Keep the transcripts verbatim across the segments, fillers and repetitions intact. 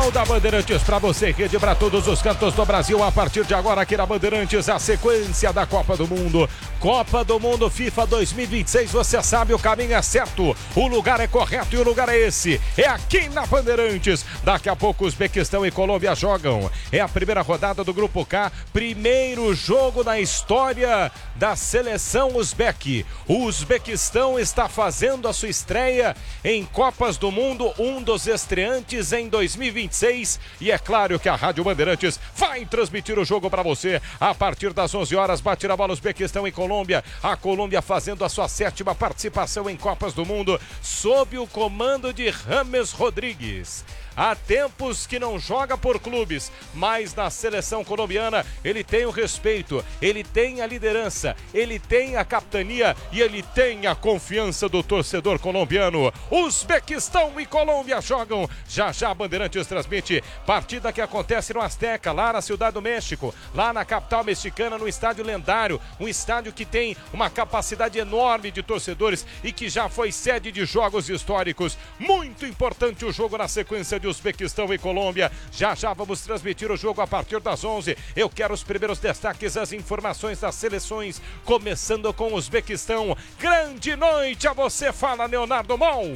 Jornal da Bandeirantes para você, rede para todos os cantos do Brasil. A partir de agora aqui na Bandeirantes, a sequência da Copa do Mundo. Copa do Mundo FIFA dois mil e vinte e seis, você sabe, o caminho é certo, o lugar é correto e o lugar é esse. É aqui na Bandeirantes. Daqui a pouco Uzbequistão e Colômbia jogam. É a primeira rodada do Grupo K, primeiro jogo na história da seleção uzbeque. O Uzbequistão está fazendo a sua estreia em Copas do Mundo, um dos estreantes em dois mil e vinte e seis, e é claro que a Rádio Bandeirantes vai transmitir o jogo para você a partir das onze horas. Bate na bola Uzbequistão e Colômbia, a Colômbia fazendo a sua sétima participação em Copas do Mundo sob o comando de James Rodrigues. Há tempos que não joga por clubes, mas na seleção colombiana ele tem o respeito, ele tem a liderança, ele tem a capitania e ele tem a confiança do torcedor colombiano. Uzbequistão e Colômbia jogam. Já já a Bandeirantes transmite partida que acontece no Azteca, lá na Cidade do México, lá na capital mexicana, no estádio lendário, um estádio que tem uma capacidade enorme de torcedores e que já foi sede de jogos históricos. Muito importante o jogo na sequência de Uzbequistão e Colômbia. Já já vamos transmitir o jogo a partir das onze. Eu quero os primeiros destaques, as informações das seleções, começando com o Uzbequistão. Grande noite a você, fala Leonardo Mol.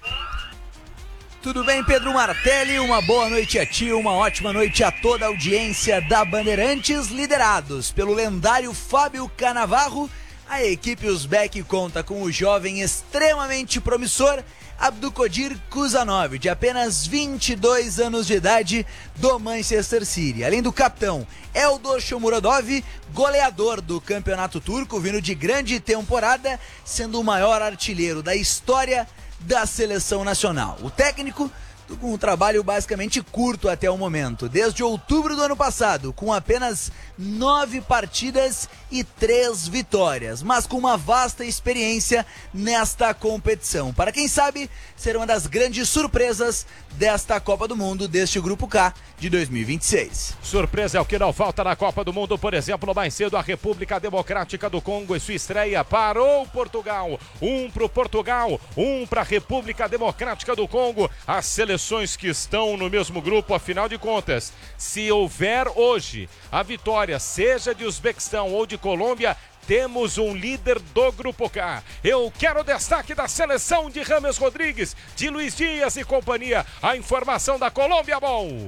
Tudo bem, Pedro Martelli? Uma boa noite a ti, uma ótima noite a toda a audiência da Bandeirantes, liderados pelo lendário Fábio Canavarro. A equipe uzbeque conta com o jovem extremamente promissor Abdukodir Kuzanov, de apenas vinte e dois anos de idade, do Manchester City. Além do capitão Eldor Shomurodov, goleador do campeonato turco, vindo de grande temporada, sendo o maior artilheiro da história da seleção nacional. O técnico com um trabalho basicamente curto até o momento, desde outubro do ano passado, com apenas nove partidas e três vitórias, mas com uma vasta experiência nesta competição. Para quem sabe, ser uma das grandes surpresas desta Copa do Mundo, deste Grupo K de dois mil e vinte e seis. Surpresa é o que não falta na Copa do Mundo, por exemplo, mais cedo a República Democrática do Congo e sua estreia parou Portugal. Um para o Portugal, um para a República Democrática do Congo. As seleções que estão no mesmo grupo, afinal de contas, se houver hoje a vitória, seja de Uzbequistão ou de Colômbia, temos um líder do Grupo K. Eu quero o destaque da seleção de James Rodrigues, de Luiz Dias e companhia. A informação da Colômbia, bom.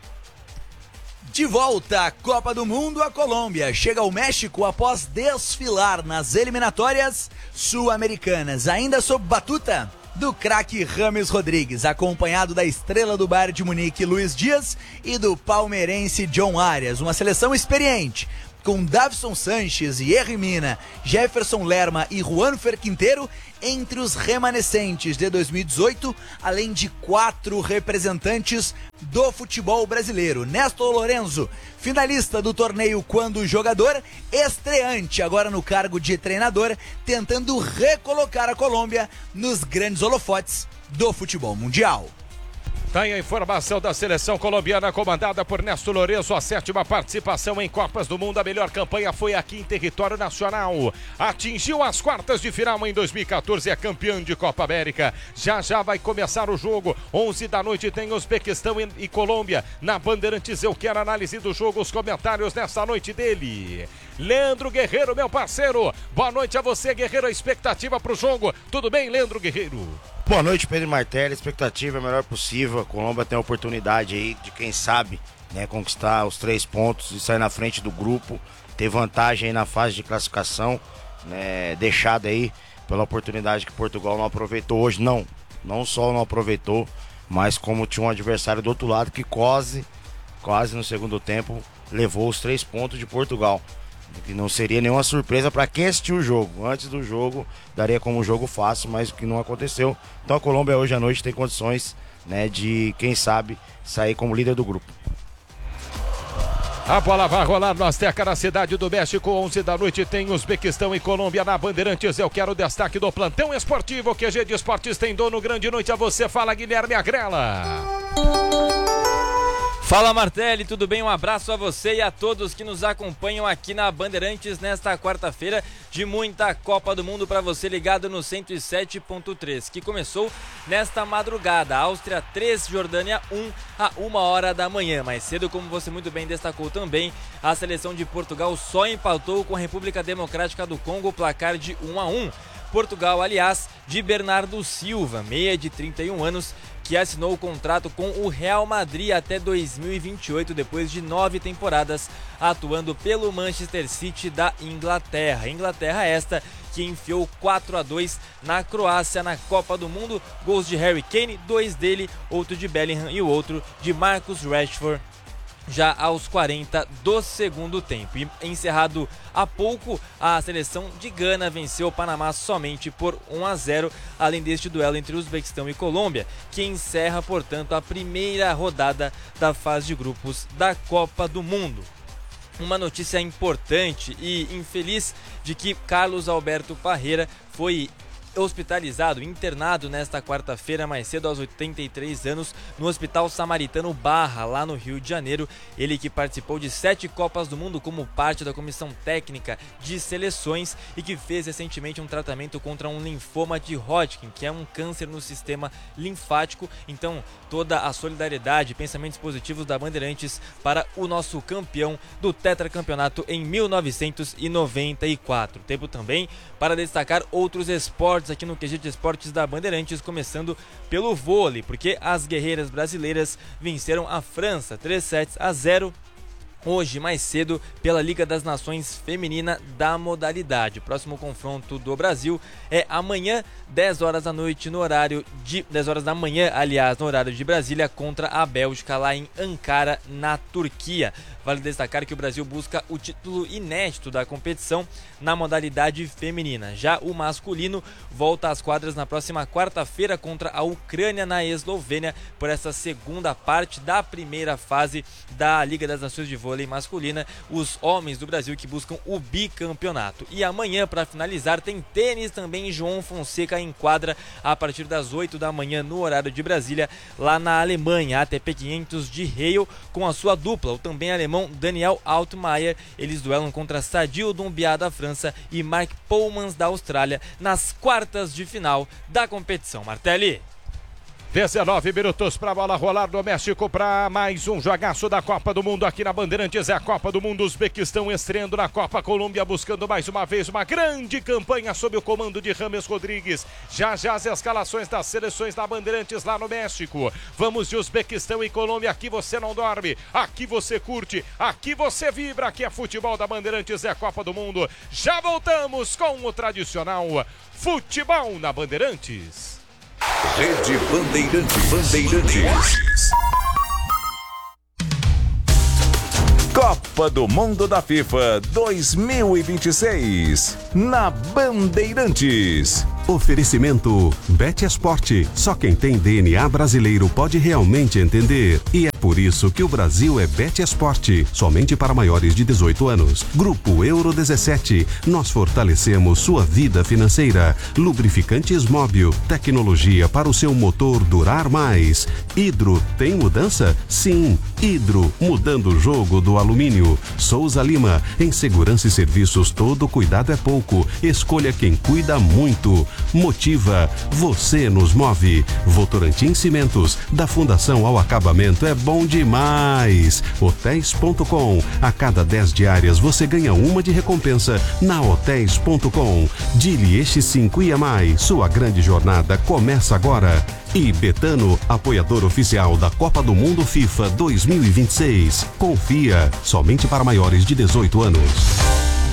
De volta à Copa do Mundo, a Colômbia chega ao México após desfilar nas eliminatórias sul-americanas, ainda sob batuta do craque James Rodrigues, acompanhado da estrela do Bayern de Munique, Luiz Dias, e do palmeirense John Arias. Uma seleção experiente, com Davison Sanches e Yerry Mina, Jefferson Lerma e Juanfer Quintero entre os remanescentes de dois mil e dezoito, além de quatro representantes do futebol brasileiro. Néstor Lorenzo, finalista do torneio quando jogador, estreante agora no cargo de treinador, tentando recolocar a Colômbia nos grandes holofotes do futebol mundial. Tem a informação da seleção colombiana comandada por Néstor Lorenzo, a sétima participação em Copas do Mundo. A melhor campanha foi aqui em território nacional. Atingiu as quartas de final em dois mil e quatorze, é campeão de Copa América. Já já vai começar o jogo. onze da noite tem Uzbequistão e Colômbia. Na Bandeirantes eu quero análise do jogo, os comentários nesta noite dele. Leandro Guerreiro, meu parceiro. Boa noite a você, Guerreiro. A expectativa para o jogo. Tudo bem, Leandro Guerreiro? Boa noite, Pedro Martelli. A expectativa é a melhor possível. A Colômbia tem a oportunidade aí de, quem sabe, né, conquistar os três pontos e sair na frente do grupo. Ter vantagem aí na fase de classificação, né, deixada aí pela oportunidade que Portugal não aproveitou hoje. Não, não só não aproveitou, mas como tinha um adversário do outro lado que quase, quase no segundo tempo levou os três pontos de Portugal. Que não seria nenhuma surpresa para quem assistiu o jogo. Antes do jogo, daria como um jogo fácil, mas o que não aconteceu. Então a Colômbia hoje à noite tem condições, né, de, quem sabe, sair como líder do grupo. A bola vai rolar no Azteca, na Cidade do México. onze da noite tem Uzbequistão e Colômbia na Bandeirantes. Eu quero o destaque do plantão esportivo. Q G de Esportes tem dono. Grande noite a você. Fala, Guilherme Agrela. Fala Martelli, tudo bem? Um abraço a você e a todos que nos acompanham aqui na Bandeirantes nesta quarta-feira de muita Copa do Mundo para você ligado no cento e sete ponto três, que começou nesta madrugada. Áustria três, Jordânia um, a uma hora da manhã. Mais cedo, como você muito bem destacou também, a seleção de Portugal só empatou com a República Democrática do Congo, placar de um a um. Portugal, aliás, de Bernardo Silva, meia de trinta e um anos, que assinou o contrato com o Real Madrid até dois mil e vinte e oito, depois de nove temporadas atuando pelo Manchester City da Inglaterra. Inglaterra esta que enfiou quatro a dois na Croácia na Copa do Mundo. Gols de Harry Kane, dois dele, outro de Bellingham e o outro de Marcus Rashford, já aos quarenta do segundo tempo. E encerrado há pouco, a seleção de Gana venceu o Panamá somente por um a zero, além deste duelo entre Uzbequistão e Colômbia, que encerra, portanto, a primeira rodada da fase de grupos da Copa do Mundo. Uma notícia importante e infeliz de que Carlos Alberto Parreira foi hospitalizado, internado nesta quarta-feira, mais cedo, aos oitenta e três anos, no Hospital Samaritano Barra, lá no Rio de Janeiro. Ele que participou de sete Copas do Mundo como parte da comissão técnica de seleções e que fez recentemente um tratamento contra um linfoma de Hodgkin, que é um câncer no sistema linfático. Então, toda a solidariedade e pensamentos positivos da Bandeirantes para o nosso campeão do tetracampeonato em mil novecentos e noventa e quatro. Tempo também para destacar outros esportes aqui no Q G de Esportes da Bandeirantes, começando pelo vôlei, porque as guerreiras brasileiras venceram a França três sets a zero hoje, mais cedo, pela Liga das Nações Feminina da modalidade. O próximo confronto do Brasil é amanhã, dez horas da noite, no horário de dez horas da manhã, aliás, no horário de Brasília, contra a Bélgica, lá em Ankara, na Turquia. Vale destacar que o Brasil busca o título inédito da competição na modalidade feminina. Já o masculino volta às quadras na próxima quarta-feira contra a Ucrânia, na Eslovênia, por essa segunda parte da primeira fase da Liga das Nações de Vôlei masculina, os homens do Brasil que buscam o bicampeonato. E amanhã, para finalizar, tem tênis também. João Fonseca em quadra a partir das oito da manhã no horário de Brasília, lá na Alemanha, A T P quinhentos de Halle, com a sua dupla, o também alemão Daniel Altmaier. Eles duelam contra Sadil Doumbia da França e Mark Polmans da Austrália nas quartas de final da competição. Martelli. dezenove minutos para a bola rolar do México para mais um jogaço da Copa do Mundo aqui na Bandeirantes. É a Copa do Mundo. Uzbequistão estreando na Copa. Colômbia buscando mais uma vez uma grande campanha sob o comando de James Rodrigues. Já já as escalações das seleções da Bandeirantes lá no México. Vamos de Uzbequistão e Colômbia. Aqui você não dorme, aqui você curte, aqui você vibra. Aqui é futebol da Bandeirantes, é a Copa do Mundo. Já voltamos com o tradicional futebol na Bandeirantes. Rede Bandeirantes. Bandeirantes. Copa do Mundo da FIFA dois mil e vinte e seis na Bandeirantes. Oferecimento BetEsport. Só quem tem D N A brasileiro pode realmente entender. E é por isso que o Brasil é BetEsport. Somente para maiores de dezoito anos. Grupo Euro dezessete. Nós fortalecemos sua vida financeira. Lubrificantes Móbil. Tecnologia para o seu motor durar mais. Hidro. Tem mudança? Sim. Hidro. Mudando o jogo do alumínio. Souza Lima. Em segurança e serviços, todo cuidado é pouco. Escolha quem cuida muito. Motiva, você nos move. Votorantim Cimentos, da fundação ao acabamento é bom demais. Hotéis ponto com, a cada dez diárias você ganha uma de recompensa na Hotéis ponto com. Dili Este cinco I A M I, sua grande jornada começa agora. E Betano, apoiador oficial da Copa do Mundo FIFA dois mil e vinte e seis. Confia, somente para maiores de dezoito anos.